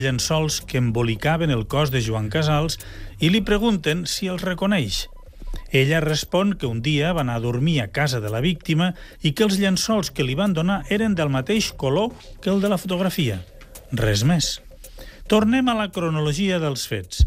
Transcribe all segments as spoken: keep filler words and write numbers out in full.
llençols que embolicaven el cos de Joan Casals i li pregunten si els reconeix. Ella respon que un dia va anar a dormir a casa de la víctima i que els llençols que li van donar eren del mateix color que el de la fotografia. Res més. Tornem a la cronologia dels fets.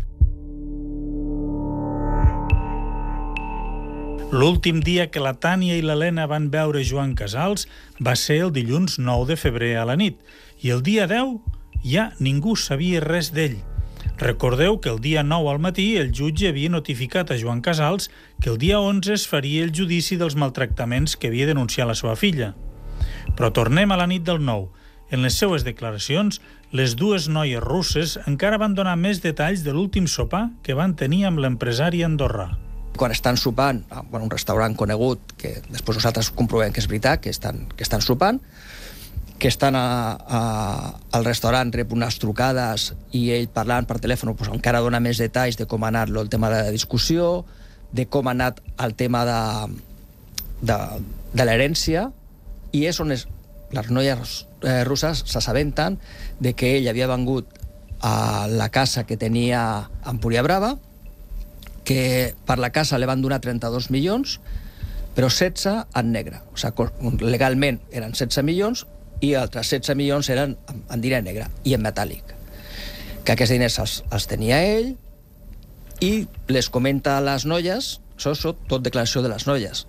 L'últim dia que la Tània i l'Helena van veure Joan Casals va ser el dilluns nou de febrer a la nit i el dia deu ja ningú sabia res d'ell. Recordeu que el dia nou al matí el jutge havia notificat a Joan Casals que el dia onze es faria el judici dels maltractaments que havia denunciat la seva filla. Però tornem a la nit del nou. En les seues declaracions, les dues noies russes encara van donar més detalls de l'últim sopar que van tenir amb l'empresari andorrà. Quan estan sopant a un restaurant conegut, que després nosaltres comprovem que és veritat, que estan, que estan sopant, que estan a, a, al restaurant, rep unes trucades i ell parlant per telèfon doncs encara dona més detalls de com ha anat el tema de la discussió, de com ha anat el tema de, de, de l'herència, i és on es, les noies eh, russes s'assabenten de que ell havia vengut a la casa que tenia a Empúria Brava, que per la casa li van donar trenta-dos milions, però setze en negre. O sigui, legalment eren setze milions i altres setze milions eren en diner negre i en metàl·lic. Que aquests diners els, els tenia ell i les comenta a les noies, això és tot declaració de les noies,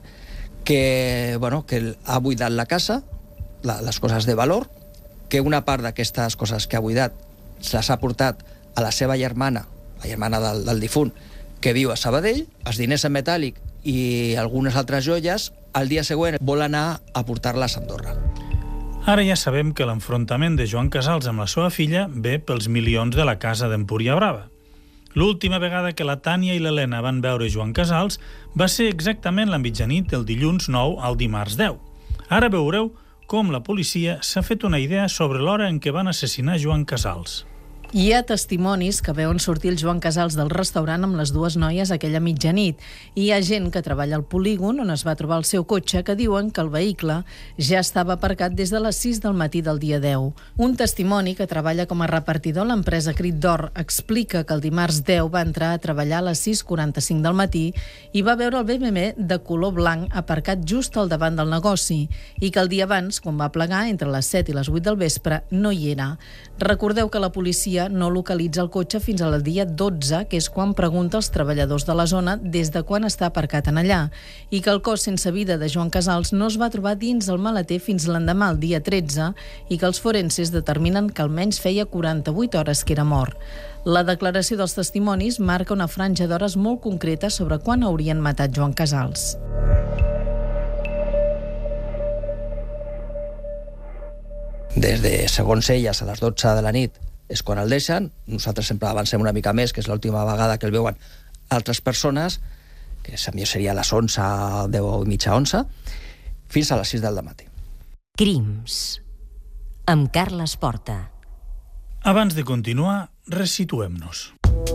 que, bueno, que ha buidat la casa, la, les coses de valor, que una part d'aquestes coses que ha buidat se les ha portat a la seva germana, la germana del, del difunt, que viu a Sabadell, els diners en metàl·lic i algunes altres joies, al dia següent vol anar a portar-les a Andorra. Ara ja sabem que l'enfrontament de Joan Casals amb la seva filla ve pels milions de la casa d'Empúria Brava. L'última vegada que la Tània i l'Helena van veure Joan Casals va ser exactament la mitjanit del dilluns nou al dimarts deu. Ara veureu com la policia s'ha fet una idea sobre l'hora en què van assassinar Joan Casals. Hi ha testimonis que veuen sortir el Joan Casals del restaurant amb les dues noies aquella mitjanit i hi ha gent que treballa al polígon on es va trobar el seu cotxe que diuen que el vehicle ja estava aparcat des de les sis del matí del dia deu. Un testimoni que treballa com a repartidor a l'empresa Crit d'Or explica que el dimarts deu va entrar a treballar a les sis quaranta-cinc del matí i va veure el B M W de color blanc aparcat just al davant del negoci i que el dia abans, quan va plegar, entre les set i les vuit del vespre, no hi era. Recordeu que la policia no localitza el cotxe fins al dia dotze, que és quan pregunta als treballadors de la zona des de quan està aparcat en allà, i que el cos sense vida de Joan Casals no es va trobar dins el maleter fins l'endemà, el dia tretze, i que els forenses determinen que almenys feia quaranta-vuit hores que era mort. La declaració dels testimonis marca una franja d'hores molt concreta sobre quan haurien matat Joan Casals. Des de, segons elles, a les dotze de la nit és quan el deixen. Nosaltres sempre avancem una mica més, que és l'última vegada que el veuen altres persones, que a mi seria a les onze, deu i mitja, onze, fins a les sis del matí. Crims, amb Carles Porta. Abans de continuar, resituem-nos.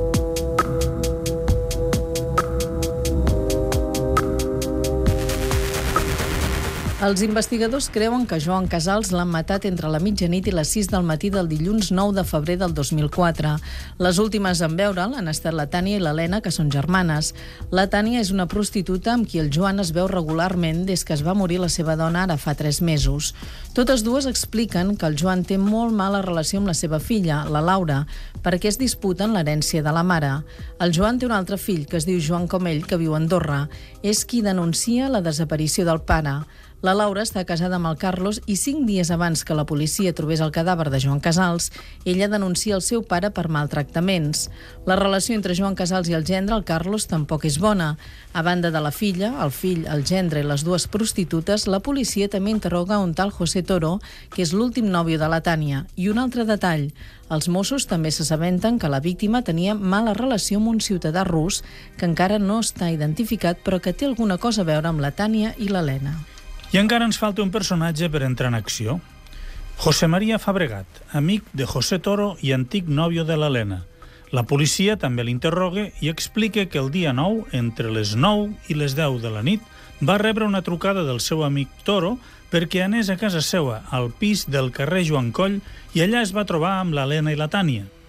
Els investigadors creuen que Joan Casals l'han matat entre la mitjanit i les sis del matí del dilluns nou de febrer del dos mil quatre. Les últimes en veure'l han estat la Tània i l'Helena, que són germanes. La Tània és una prostituta amb qui el Joan es veu regularment des que es va morir la seva dona ara fa tres mesos. Totes dues expliquen que el Joan té molt mala relació amb la seva filla, la Laura, perquè es disputen l'herència de la mare. El Joan té un altre fill, que es diu Joan com ell, que viu a Andorra. És qui denuncia la desaparició del pare. La Laura està casada amb el Carlos i cinc dies abans que la policia trobés el cadàver de Joan Casals, ella denuncia el seu pare per maltractaments. La relació entre Joan Casals i el gendre, el Carlos, tampoc és bona. A banda de la filla, el fill, el gendre i les dues prostitutes, la policia també interroga un tal José Toro, que és l'últim nòvio de la Tània. I un altre detall, els Mossos també s'assabenten que la víctima tenia mala relació amb un ciutadà rus que encara no està identificat però que té alguna cosa a veure amb la Tània i l'Helena. I encara ens falta un personatge per entrar en acció. José María Fabregat, amic de José Toro i antic nòvio de l'Helena. La policia també l'interroga i explica que el dia nou, entre les nou i les deu de la nit, va rebre una trucada del seu amic Toro perquè anés a casa seva, al pis del carrer Joan Coll, i allà es va trobar amb l'Helena i la Tània.